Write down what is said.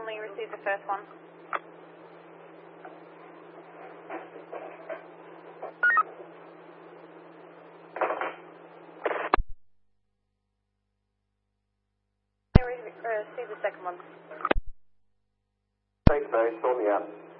only received the first one. I received the second one. Thanks, mate. Sort me out.